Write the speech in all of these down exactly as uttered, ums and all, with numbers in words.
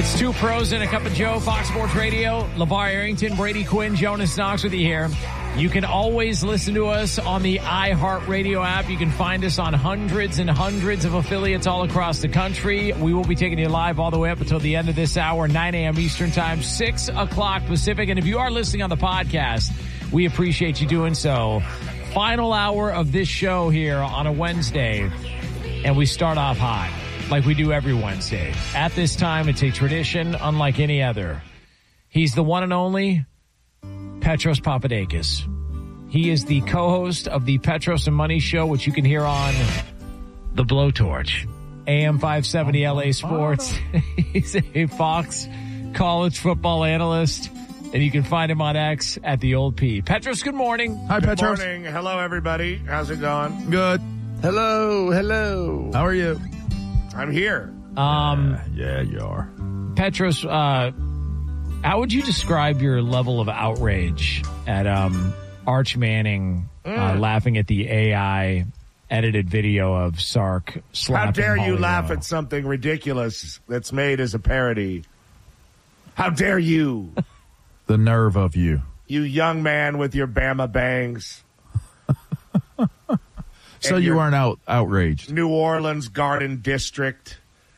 It's Two Pros and a Cup of Joe, Fox Sports Radio. LeVar Arrington, Brady Quinn, Jonas Knox with you here. You can always listen to us on the iHeartRadio app. You can find us on hundreds and hundreds of affiliates all across the country. We will be taking you live all the way up until the end of this hour, nine a.m. Eastern Time, six o'clock Pacific. And if you are listening on the podcast, we appreciate you doing so. Final hour of this show here on a Wednesday, and we start off hot, like we do every Wednesday. At this time, it's a tradition unlike any other. He's the one and only Petros Papadakis. He is the co-host of the Petros and Money Show, which you can hear on The Blowtorch, A M five seventy L A Sports. He's a Fox college football analyst, and you can find him on X at the Old P. Petros, good morning. Hi, good Petros. Good morning. Hello, everybody. How's it going? Good. Hello, hello. How are you? I'm here. Um, yeah, yeah, you are. Petros, uh, how would you describe your level of outrage at um, Arch Manning mm. uh, laughing at the A I edited video of Sark slapping How dare you Holly laugh Rowe? at something ridiculous that's made as a parody? How dare you? The nerve of you. You young man with your Bama bangs. So you aren't out outraged. New Orleans Garden District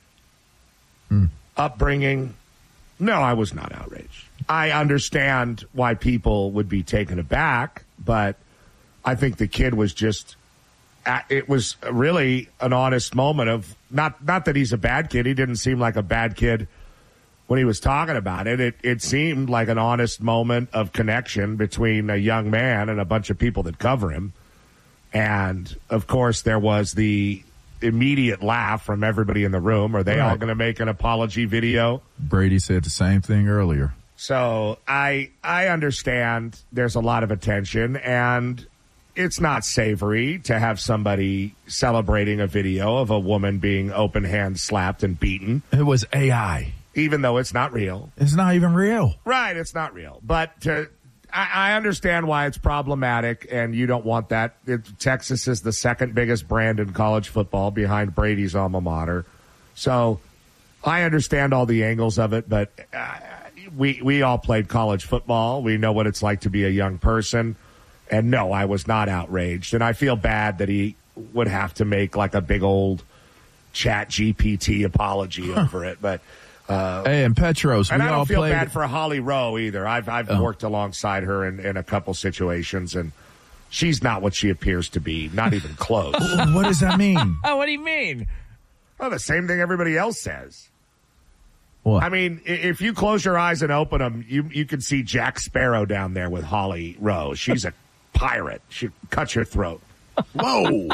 mm. upbringing. No, I was not outraged. I understand why people would be taken aback, but I think the kid was just, it was really an honest moment of, not not that he's a bad kid. He didn't seem like a bad kid when he was talking about it. It, it seemed like an honest moment of connection between a young man and a bunch of people that cover him. And, of course, there was the immediate laugh from everybody in the room. Are they right. all going to make an apology video? Brady said the same thing earlier. So I I understand there's a lot of attention, and it's not savory to have somebody celebrating a video of a woman being open hand slapped and beaten. It was A I. Even though it's not real. It's not even real. Right, it's not real. But to, I, I understand why it's problematic, and you don't want that. It, Texas is the second biggest brand in college football behind Brady's alma mater. So I understand all the angles of it, but uh, we, we all played college football. We know what it's like to be a young person. And no, I was not outraged. And I feel bad that he would have to make like a big old Chat G P T apology over it. But uh, hey, and Petros, and we I don't all feel played... bad for Holly Rowe either. I've I've oh. worked alongside her in, in a couple situations, and she's not what she appears to be. Not even close. What does that mean? Oh, what do you mean? Well, the same thing everybody else says. What? I mean, if you close your eyes and open them, you you can see Jack Sparrow down there with Holly Rowe. She's a pirate. She cut your throat. Whoa.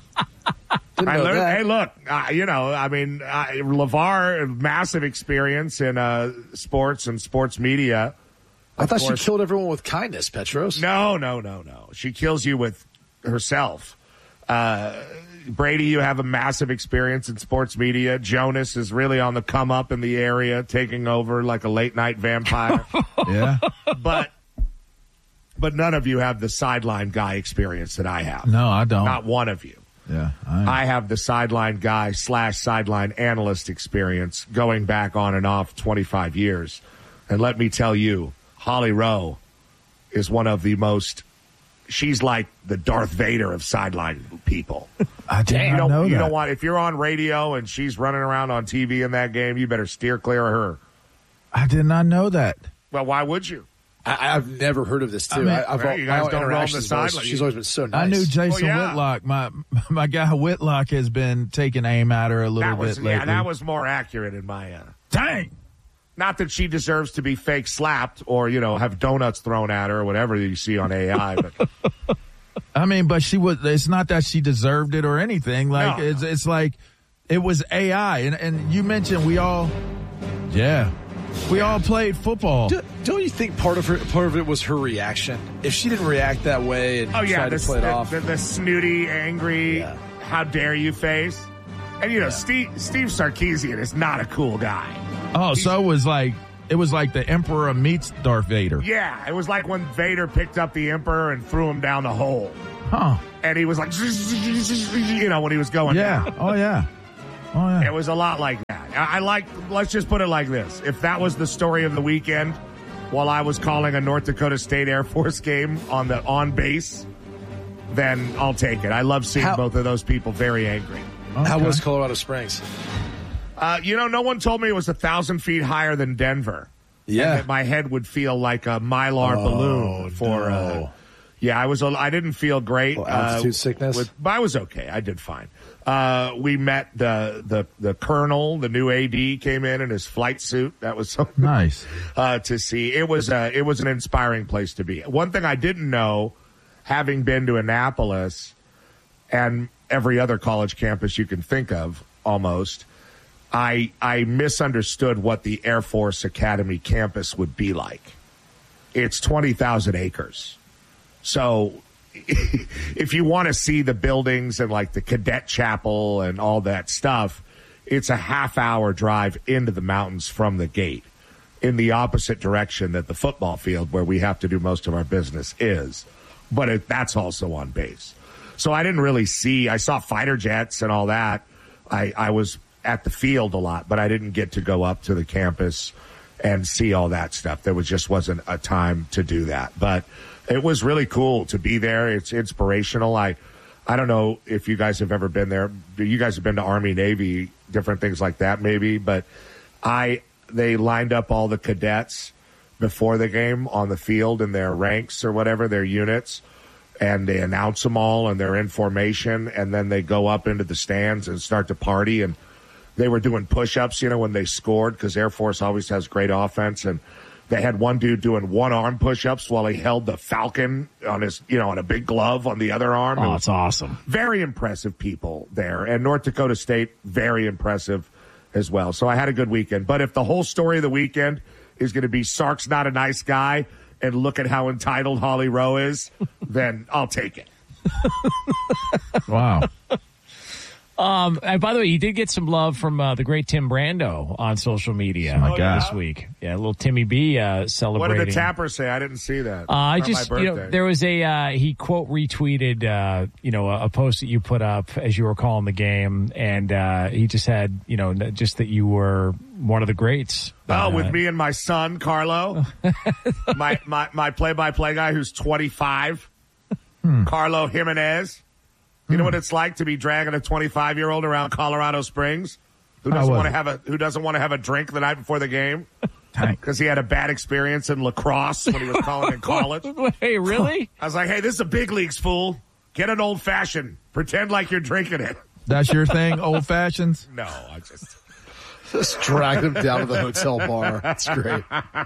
I learned, hey, look, uh, you know, I mean, uh, LeVar, massive experience in uh, sports and sports media. I thought course. she killed everyone with kindness, Petros. No, no, no, no. She kills you with herself. Uh, Brady, you have a massive experience in sports media. Jonas is really on the come up in the area, taking over like a late night vampire. Yeah. But but none of you have the sideline guy experience that I have. No, I don't. Not one of you. Yeah, I, I have the sideline guy slash sideline analyst experience going back on and off twenty-five years. And let me tell you, Holly Rowe is one of the most, she's like the Darth Vader of sideline people. I didn't you don't, know you that. don't want, if you're on radio and she's running around on T V in that game, you better steer clear of her. I did not know that. Well, why would you? I, I've never heard of this, too. I mean, I, I've right, you guys my don't roam the interactions always- sideline. She's always been so nice. I knew Jason Well, yeah. Whitlock. My my guy Whitlock has been taking aim at her a little That was, bit lately. yeah, that was more accurate in my, uh, Dang. not that she deserves to be fake slapped or, you know, have donuts thrown at her or whatever you see on A I, but I mean, but she was, it's not that she deserved it or anything. Like, No. it's it's like, it was A I. And, and you mentioned we all, yeah, we all played football. Do, don't you think part of her, part of it was her reaction? If she didn't react that way and oh, yeah, try the, to play it the, off. the, the snooty, angry, Yeah. how dare you face. And, you know, Steve, Steve Sarkisian is not a cool guy. Oh, so it was like, it was like the Emperor meets Darth Vader. Yeah, it was like when Vader picked up the Emperor and threw him down the hole. Huh. And he was like, you know, when he was going Yeah. down. Oh, yeah. Oh, yeah. It was a lot like that. I, I like, let's just put it like this. If that was the story of the weekend while I was calling a North Dakota State Air Force game on the on base, then I'll take it. I love seeing How- both of those people very angry. Okay. How was Colorado Springs? Uh, you know, no one told me it was a thousand feet higher than Denver. Yeah. And that my head would feel like a mylar Oh, balloon for. no. Uh, yeah, I was. I didn't feel great. Well, altitude uh, sickness? With, but I was okay. I did fine. Uh, we met the the the colonel, the new A D, came in in his flight suit. That was so Nice. uh, to see. It was uh, it was an inspiring place to be. One thing I didn't know, having been to Annapolis and every other college campus you can think of, almost, I I misunderstood what the Air Force Academy campus would be like. It's twenty thousand acres. So if you want to see the buildings and like the cadet chapel and all that stuff, it's a half hour drive into the mountains from the gate in the opposite direction that the football field where we have to do most of our business is. But it, that's also on base. So I didn't really see, I saw fighter jets and all that. I, I was at the field a lot, but I didn't get to go up to the campus and see all that stuff. There was just wasn't a time to do that. But it was really cool to be there. It's inspirational. I, I don't know if you guys have ever been there. You guys have been to Army, Navy, different things like that maybe. But I, they lined up all the cadets before the game on the field in their ranks or whatever, their units. And they announce them all and they're in formation. And then they go up into the stands and start to party. And they were doing push-ups, you know, when they scored, because Air Force always has great offense. And they had one dude doing one-arm push-ups while he held the Falcon on his, you know, on a big glove on the other arm. Oh, it's awesome. Very impressive people there. And North Dakota State, very impressive as well. So I had a good weekend. But if the whole story of the weekend is going to be Sark's not a nice guy and look at how entitled Holly Rowe is, then I'll take it. Wow. Um, and by the way, he did get some love from uh, the great Tim Brando on social media Oh, my God. this week. Yeah, a little Timmy B uh, What celebrating. did the tapper say? I didn't see that. Uh, I For just, my you know, birthday. there was a, uh, he quote retweeted, uh, you know, a, a post that you put up as you were calling the game. And uh, he just had, you know, just that you were one of the greats. Oh, Uh, with me and my son, Carlo, my, my, my play-by-play guy who's twenty-five, Carlo Jimenez. You know what it's like to be dragging a twenty-five-year-old around Colorado Springs who How doesn't was want to it? have a who doesn't want to have a drink the night before the game Tank. because he had a bad experience in lacrosse when he was calling in college. Hey, really? I was like, "Hey, this is a big leagues, fool. Get an old fashioned. Pretend like you're drinking it." That's your thing, old fashions? No, I just Just drag him down to the hotel bar. That's great.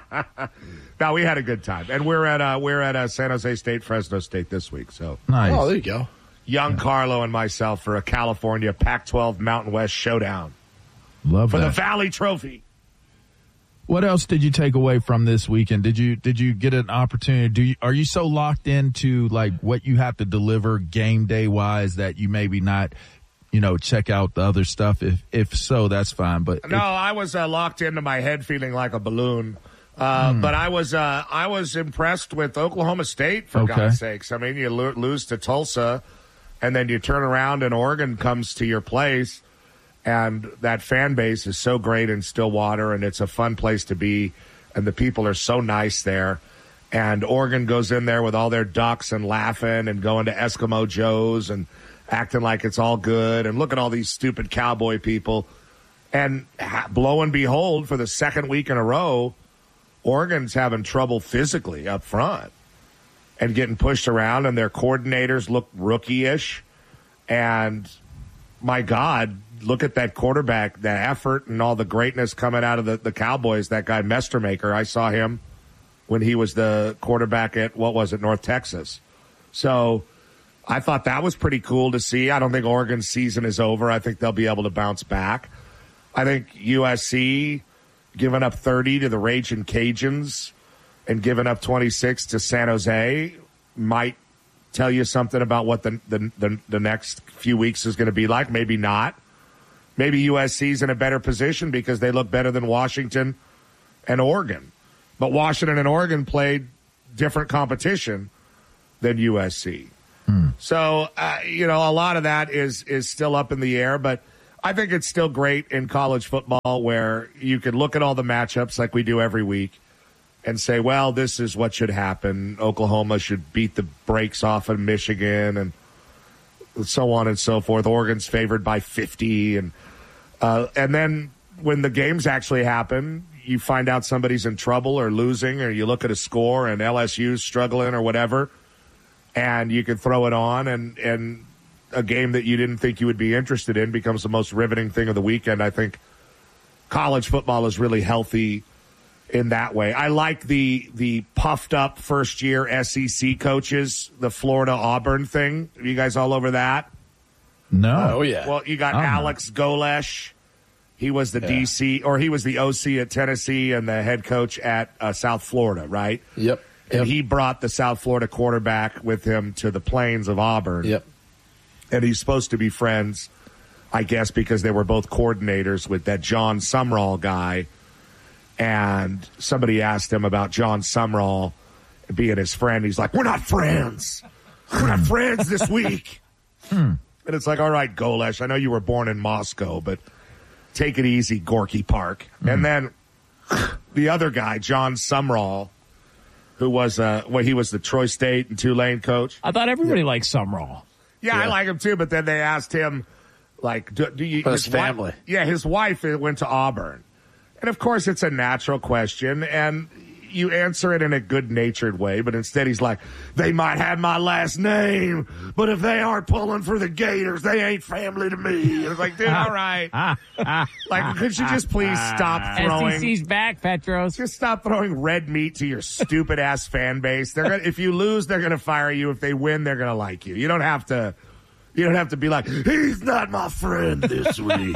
no. We had a good time, and we're at uh, we're at uh, San Jose State, Fresno State this week. So Nice. Oh, there you go. young Carlo and myself for a California Pac twelve Mountain West showdown Love for the that. Valley Trophy. What else did you take away from this weekend? Did you did you get an opportunity? Do you, are you so locked into like what you have to deliver game day wise that you maybe not, you know, check out the other stuff? If if so, that's fine. But No, if- I was uh, locked into my head, feeling like a balloon. Uh, Hmm. But I was uh, I was impressed with Oklahoma State, for Okay. God's sakes. I mean, you lo- lose to Tulsa, and then you turn around and Oregon comes to your place, and that fan base is so great in Stillwater, and it's a fun place to be, and the people are so nice there. And Oregon goes in there with all their ducks and laughing and going to Eskimo Joe's and acting like it's all good, and look at all these stupid cowboy people. And ha- lo and behold, for the second week in a row, Oregon's having trouble physically up front and getting pushed around, and their coordinators look rookie-ish. And my God, look at that quarterback, that effort and all the greatness coming out of the, the Cowboys. That guy, Mestermaker, I saw him when he was the quarterback at, what was it, North Texas. So I thought that was pretty cool to see. I don't think Oregon's season is over. I think they'll be able to bounce back. I think U S C giving up thirty to the Ragin' Cajuns and giving up twenty-six to San Jose might tell you something about what the the, the, the next few weeks is going to be like. Maybe not. Maybe U S C's in a better position because they look better than Washington and Oregon. But Washington and Oregon played different competition than U S C. Hmm. So, uh, you know, a lot of that is is still up in the air. But I think it's still great in college football where you can look at all the matchups like we do every week and say, well, this is what should happen. Oklahoma should beat the brakes off of Michigan and so on and so forth. Oregon's favored by fifty. And uh, and then when the games actually happen, you find out somebody's in trouble or losing, or you look at a score and L S U's struggling or whatever, and you can throw it on, and, and a game that you didn't think you would be interested in becomes the most riveting thing of the weekend. I think college football is really healthy in that way. I like the the puffed up first year S E C coaches, the Florida Auburn thing. Are you guys all over that? No. Oh, yeah. Well, you got Oh, no. Alex Golesh. He was the Yeah. D C, or he was the O C at Tennessee and the head coach at uh, South Florida, right? Yep. And Yep. he brought the South Florida quarterback with him to the plains of Auburn. Yep. And he's supposed to be friends, I guess, because they were both coordinators with that John Sumrall guy. And somebody asked him about John Sumrall being his friend. He's like, we're not friends. We're not friends this week. And it's like, all right, Golesh, I know you were born in Moscow, but take it easy, Gorky Park. And then the other guy, John Sumrall, who was, uh, well, he was the Troy State and Tulane coach. I thought everybody liked Sumrall. Yeah, I Yeah. like him too, but then they asked him, like, do, do you... For his wi- family. yeah, his wife went to Auburn. And, of course, it's a natural question, and you answer it in a good-natured way, but instead he's like, they might have my last name, but if they aren't pulling for the Gators, they ain't family to me. It's like, dude, all right. Like, could you just please stop throwing... S E C's back, Petros. Just stop throwing red meat to your stupid ass fan base. They're gonna, if you lose, they're gonna fire you. If they win, they're gonna like you. You don't have to. You don't have to be like, he's not my friend this week.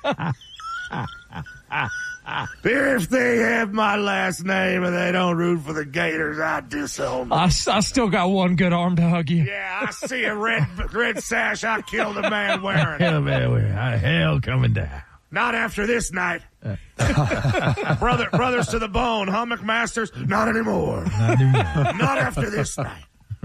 If they have my last name and they don't root for the Gators, I disown them. I, I still got one good arm to hug you. Yeah, I see a red red sash. I killed a man wearing it. Hell, man, we're- hell coming down. Not after this night. Brother, brothers to the bone. Huh, McMasters? Not anymore. Not after this night.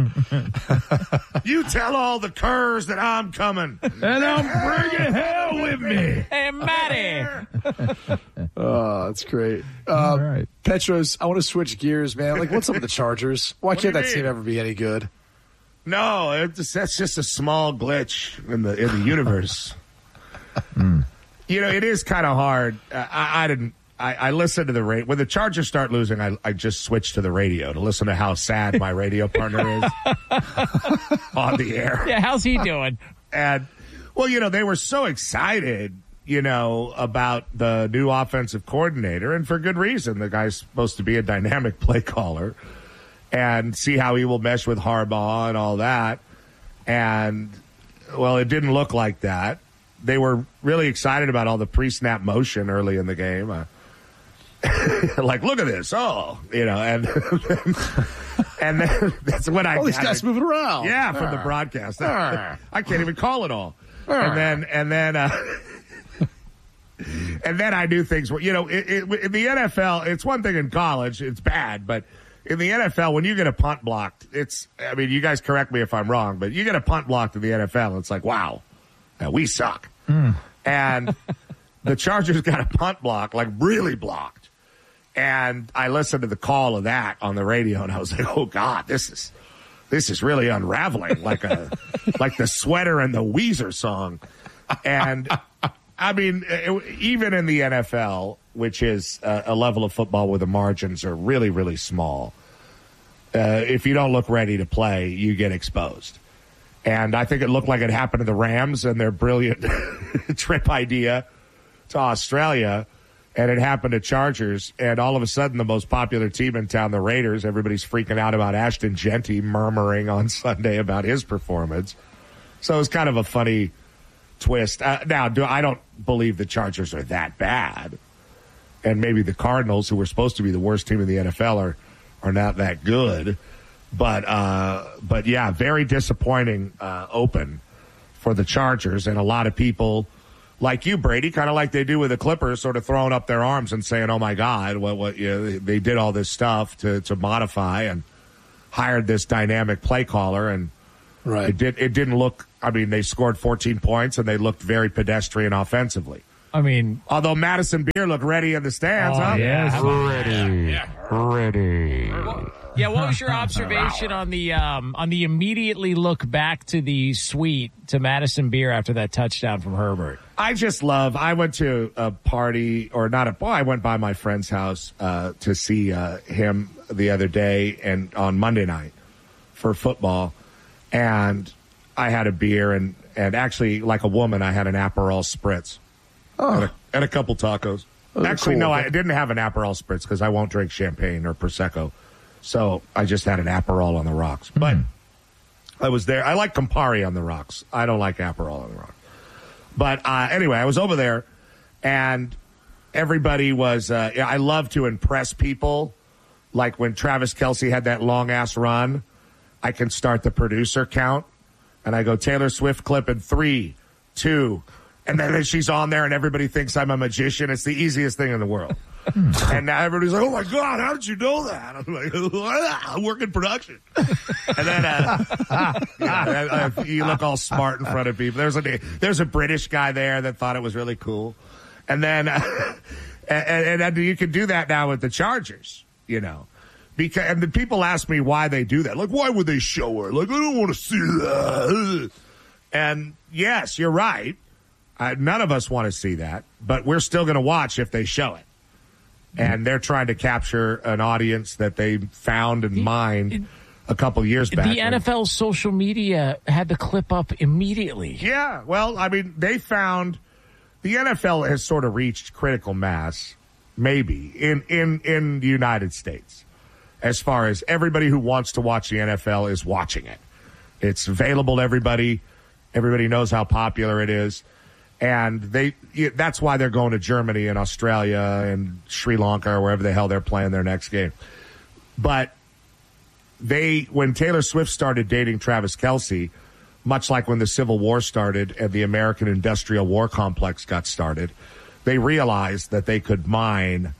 You tell all the curs that I'm coming. And I'm bringing hell with me. Hey, Matty. Oh, that's great. Um, All right. Petros, I want to switch gears, man. Like, what's up with the Chargers? Why What do can't you that mean? team ever be any good? No, it's, that's just a small glitch in the in the universe. You know, it is kind of hard. Uh, I, I didn't. I, I listened to the radio. When the Chargers start losing, I, I just switch to the radio to listen to how sad my radio partner is on the air. Yeah, how's he doing? And, well, you know, they were so excited, you know, about the new offensive coordinator, and for good reason. The guy's supposed to be a dynamic play caller and see how he will mesh with Harbaugh and all that. And, well, it didn't look like that. They were really excited about all the pre-snap motion early in the game. Uh, like, look at this. Oh, you know, and and then, that's when I All these got guys it. moving around. Yeah, from the Arr. broadcast. Arr. I can't even call it all. And then, and then, uh, and then I knew things were, you know, it, it, in the N F L, it's one thing in college, it's bad, but in the N F L, when you get a punt blocked, it's, I mean, you guys correct me if I'm wrong, but you get a punt blocked in the N F L, it's like, wow, uh, we suck. Mm. And the Chargers got a punt block, like really blocked. And I listened to the call of that on the radio, and I was like, oh God, this is, this is really unraveling, like a, like the Sweater and the Weezer song. And I mean, it, even in the N F L, which is a, a level of football where the margins are really, really small, uh, if you don't look ready to play, you get exposed. And I think it looked like it happened to the Rams and their brilliant trip idea to Australia. And it happened to Chargers. And all of a sudden, the most popular team in town, the Raiders, everybody's freaking out about Ashton Genty murmuring on Sunday about his performance. So it was kind of a funny twist. Uh, now, do I don't believe the Chargers are that bad. And maybe the Cardinals, who were supposed to be the worst team in the N F L, are, are not that good. But, uh, but yeah, very disappointing uh, open for the Chargers. And a lot of people, like you, Brady, kind of like they do with the Clippers, sort of throwing up their arms and saying, oh, my God, what, what, you know, they did all this stuff to, to modify and hired this dynamic play caller. And Right. It did. It didn't look. I mean, they scored fourteen points and they looked very pedestrian offensively. I mean, although Madison Beer looked ready in the stands, oh, huh? Yes. Ready, yeah. ready. Well, yeah. What was your observation on the um, on the immediately look back to the suite to Madison Beer after that touchdown from Herbert? I just love. I went to a party, or not a. Well, I went by my friend's house uh, to see uh, him the other day, and on Monday night for football, and I had a beer, and and actually, like a woman, I had an Aperol Spritz. Oh. And, a, and a couple tacos. Oh, Actually, cool. no, I didn't have an Aperol Spritz because I won't drink champagne or Prosecco. So I just had an Aperol on the rocks. Mm. But I was there. I like Campari on the rocks. I don't like Aperol on the rocks. But uh, anyway, I was over there, and everybody was uh, – I love to impress people. Like when Travis Kelce had that long-ass run, I can start the producer count, and I go, Taylor Swift clip in three, two – and then she's on there, and everybody thinks I'm a magician. It's the easiest thing in the world. And now everybody's like, oh, my God, how did you know that? I'm like, I work in production. And then uh, yeah, uh, you look all smart in front of people. There's a, there's a British guy there that thought it was really cool. And then uh, and, and you can do that now with the Chargers, you know. Because, and the people ask me why they do that. Like, why would they show her? Like, I don't want to see that. And, yes, you're right. Uh, none of us want to see that, but we're still going to watch if they show it. And they're trying to capture an audience that they found and mined a couple years back. The N F L social media had the clip up immediately. Yeah, well, I mean, they found the N F L has sort of reached critical mass, maybe, in, in, in the United States, as far as everybody who wants to watch the N F L is watching it. It's available to everybody. Everybody knows how popular it is. And they that's why they're going to Germany and Australia and Sri Lanka or wherever the hell they're playing their next game. But they, when Taylor Swift started dating Travis Kelce, much like when the Civil War started and the American Industrial War Complex got started, they realized that they could mine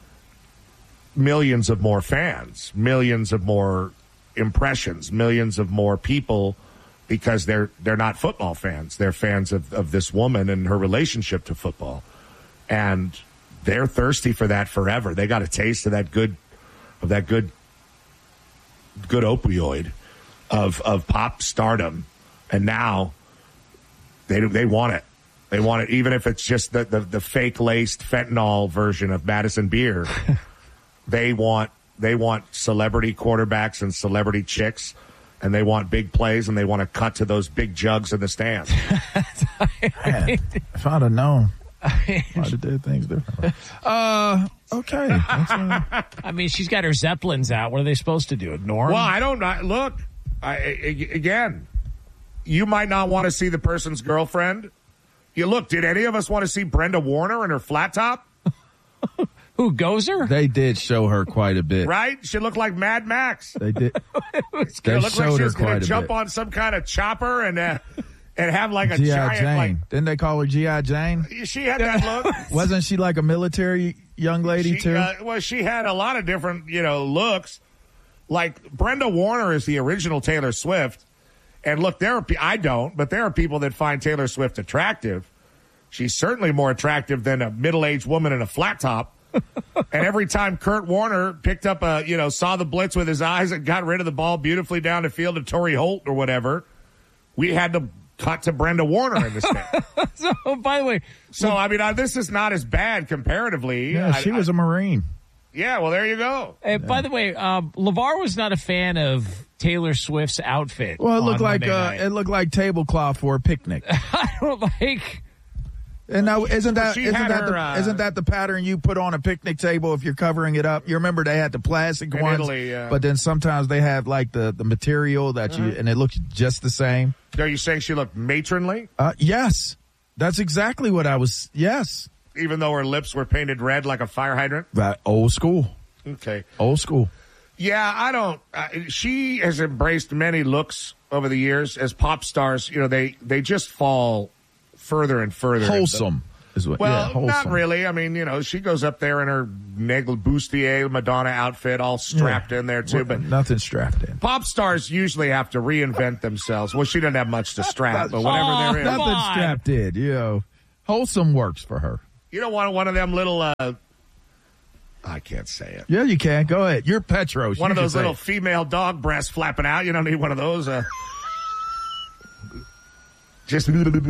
millions of more fans, millions of more impressions, millions of more people, because they're they're not football fans. They're fans of, of this woman and her relationship to football. And they're thirsty for that forever. They got a taste of that good of that good good opioid of of pop stardom. And now they they want it. They want it even if it's just the, the, the fake laced fentanyl version of Madison Beer. they want they want celebrity quarterbacks and celebrity chicks. And they want big plays, and they want to cut to those big jugs in the stands. Man, if I'd have known, I'd have did things differently. Uh, okay. That's, uh... I mean, she's got her Zeppelins out. What are they supposed to do? Ignore them? Well, I don't know. Look, I, again, you might not want to see the person's girlfriend. You look, did any of us want to see Brenda Warner in her flat top? Who, Gozer? They did show her quite a bit. Right? She looked like Mad Max. They did. They looked like she was going to jump on some kind of chopper and uh, and have like a G I giant... Jane. Like, didn't they call her G I Jane? She had that look. Wasn't she like a military young lady, she, too? Uh, well, she had a lot of different, you know, looks. Like, Brenda Warner is the original Taylor Swift. And look, there are... I don't, but there are people that find Taylor Swift attractive. She's certainly more attractive than a middle-aged woman in a flat top. And every time Kurt Warner picked up a, you know, saw the blitz with his eyes and got rid of the ball beautifully down the field to Torrey Holt or whatever, we had to cut to Brenda Warner in the stand. So, by the way, so I mean, uh, this is not as bad comparatively. Yeah, she I, was I, a Marine. Yeah, well, there you go. And yeah. By the way, um, LeVar was not a fan of Taylor Swift's outfit. Well, it looked like Monday uh, night. it looked like tablecloth for a picnic. I don't like. And now, isn't that She isn't had that her, the, uh, isn't that the pattern you put on a picnic table if you're covering it up? You remember they had the plastic In ones, Italy, yeah. but then sometimes they have like the, the material that Uh-huh. you and it looks just the same. Are you saying she looked matronly? Uh, yes, that's exactly what I was. Yes, Even though her lips were painted red like a fire hydrant? right. Old school, Okay. old school. Yeah, I don't. Uh, she has embraced many looks over the years as pop stars. You know, they, they just fall further and further. Wholesome. Is what, Well, yeah, wholesome. not really. I mean, you know, she goes up there in her Nagel Bustier Madonna outfit, all strapped Yeah. in there too. But nothing strapped in. pop stars usually have to reinvent themselves. Well, she doesn't have much to strap, but whatever Oh, there is. come Nothing on. strapped in. You know, wholesome works for her. You don't want one of them little. Uh, I can't say it. Yeah, you can. Go ahead. You're Petros. One You of can those say little it. female dog breasts flapping out. You don't need one of those. Uh, just.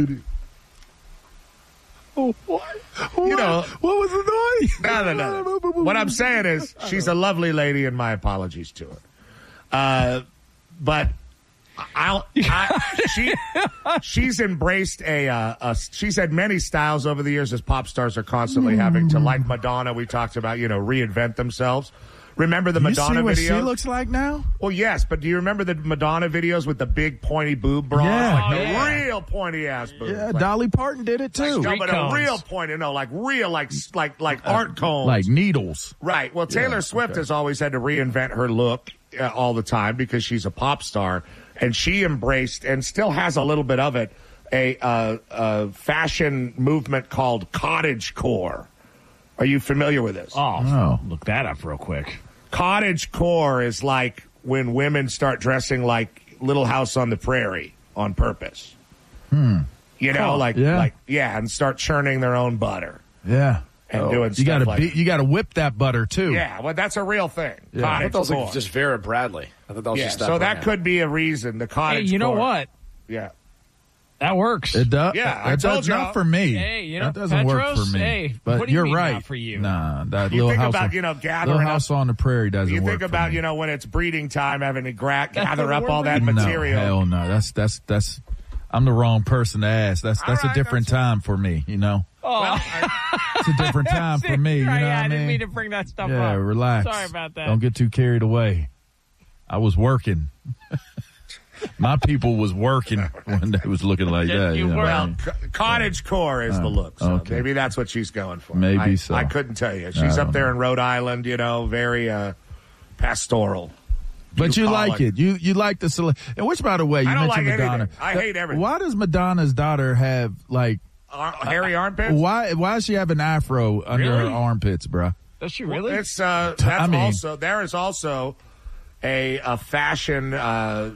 Oh, what? You know- what was the noise? No, no, no. no. What I'm saying is, she's a lovely lady, and my apologies to her. Uh, but I'll, I, she, she's embraced a, uh, a. She's had many styles over the years, as pop stars are constantly having to, like Madonna. We talked about, you know, reinvent themselves. Remember the You Madonna see what video? she looks like now? Well, yes, but do you remember the Madonna videos with the big pointy boob bras? Yeah. Like Oh, the yeah. real pointy ass boobs. Yeah, like, Dolly Parton did it too. no, Street but cones. a real pointy, no, like real, like like like art cones. Like needles. Right. Well, Taylor Yeah, Swift okay. has always had to reinvent her look uh, all the time because she's a pop star, and she embraced and still has a little bit of it a, uh, a fashion movement called cottagecore. Are you familiar with this? Oh, Oh. look that up real quick. Cottagecore is like when women start dressing like Little House on the Prairie on purpose. Hmm. You know, Huh. like Yeah. like yeah, and start churning their own butter. Yeah. And doing you stuff gotta like be, that. you gotta whip that butter too. Yeah, well, that's a real thing. Yeah. I thought that was like Cottagecore. just Vera Bradley. I thought that was Yeah, just that so that brand. could be a reason. The Hey, cottage. you know what? Yeah. That works. It does. Yeah, I that told does you. not for me. Hey, you know, that doesn't work Petros, for me. hey, but what do you you're mean right. not for you? Nah, that You little think house about, on, you know, gathering Little up- House on the Prairie doesn't You work think for about, me. you know, when it's breeding time, having to gra- gather doesn't up work all for that you? material. No, hell no. That's that's that's. I'm the wrong person to ask. That's All that's right, a different that's- time for me. You know, Oh, Well, I- it's a different time for me. You know Right, what yeah, I I didn't mean? mean to bring that stuff Yeah, up. relax. Sorry about that. Don't get too carried away. I was working. My people was working when they was looking like Yes, that. you You know were. what I well, mean? c- cottage core is the look. So okay. maybe that's what she's going for. Maybe I, so. I couldn't tell you. I She's up don't there know. in Rhode Island, you know, very uh, pastoral. But you Bucolic. like it. You you like the cele- and which, by the way, you I don't mentioned like Madonna. anything. I hate everything. Why does Madonna's daughter have like Ar- hairy armpits? why why does she have an afro under Really? her armpits, bruh? Does she really? It's uh, T- that's I mean- also there is also a a fashion uh,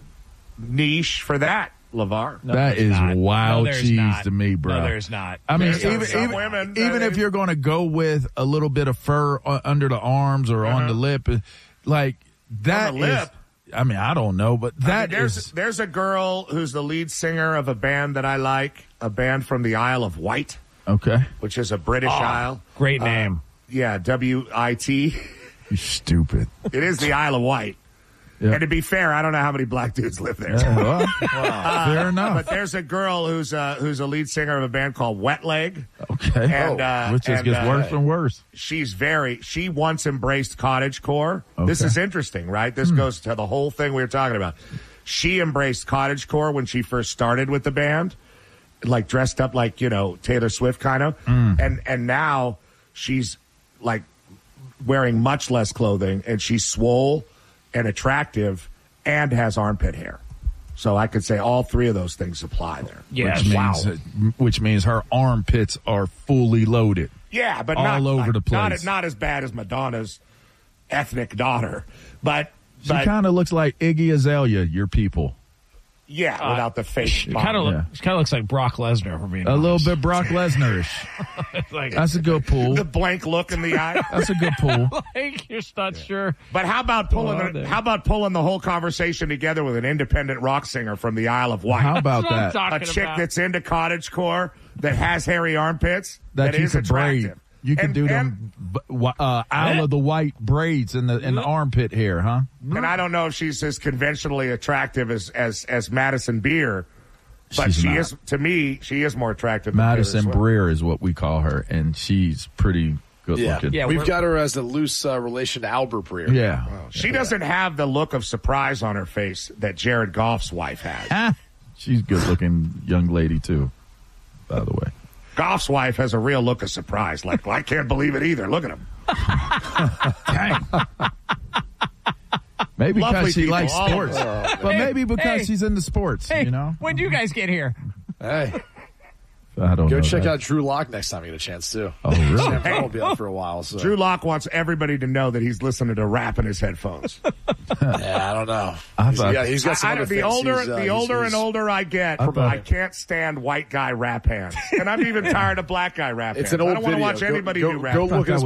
niche for that, LeVar. No, that there's is not. wild No, there's cheese not. to me, bruh. No, there's not. I mean, There's some- even some even, women that even if is- you're going to go with a little bit of fur uh, under the arms or on Uh-huh. the lip, like that the is- lip? I mean, I don't know, but I that mean, there's is there's a girl who's the lead singer of a band that I like, a band from the Isle of Wight, okay. which is a British isle. Great Uh, name. Yeah, W I T. You stupid. It is the Isle of Wight. Yeah. And to be fair, I don't know how many black dudes live there. Yeah, well, fair enough. But there's a girl who's uh, who's a lead singer of a band called Wet Leg. Okay. And, uh, Which just and, gets uh, worse and worse. She's very, she once embraced cottagecore. This Okay. is interesting, right? This goes to the whole thing we were talking about. She embraced cottagecore when she first started with the band, like dressed up like, you know, Taylor Swift kind of. And, and now she's like wearing much less clothing and she's swole and attractive and has armpit hair. So I could say all three of those things apply there. Yeah. Which Wow. means, which means her armpits are fully loaded. Yeah, but All not over like, the Not, place. not as bad as Madonna's ethnic daughter, but She but kind of looks like Iggy Azalea, your people. yeah, without the fake. It kind of yeah. look, kind of looks like Brock Lesnar for being A little honest. bit Brock Lesnar-ish. It's like, That's a good pull. the blank look in the eye. That's a good pull. like you're just not sure. But how about pulling Oh, the, there. how about pulling the whole conversation together with an independent rock singer from the Isle of Wight? How about That's what I'm that? talking a chick about. that's into cottagecore that has hairy armpits That, you is could attractive. braid. You could And- do and- them b- w- uh, Isle of the White braids in the in the armpit hair, huh? And I don't know if she's as conventionally attractive as as, as Madison Beer, but She's she not. is to me. She is more attractive. than Taylor Madison Swift. Breer is what we call her, and she's pretty good Yeah, looking. Yeah, we've we're- got her as a loose uh, relation to Albert Breer. Yeah. She doesn't have the look of surprise on her face that Jared Goff's wife has. Ah, she's a good looking young lady too, by the way. Goff's wife has a real look of surprise. Like, well, I can't believe it either. Look at him. Dang. Maybe Lovely because she people, likes all of sports, them. but Hey, maybe because hey. she's into sports. Hey, You know, when do you guys get here? Hey, I don't Go know check that. out Drew Lock next time you get a chance, too. Oh, really? Sam Darnold will be on for a while. So. Drew Lock wants everybody to know that he's listening to rap in his headphones. Yeah, I don't know. I He's thought- got, he's got some I, other I, the things older, he's, uh, the he's- older he's- and older I get, I I, thought- can't stand white guy rap hands, and I'm even tired of black guy rap It's hands. an old I don't want to video. watch Go- anybody go, do rap. Go I thought look that at his